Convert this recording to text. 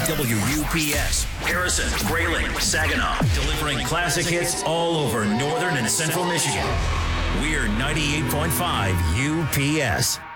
WUPS, Harrison, Grayling, Saginaw, delivering classic hits all over northern and central Michigan. We're 98.5 UPS.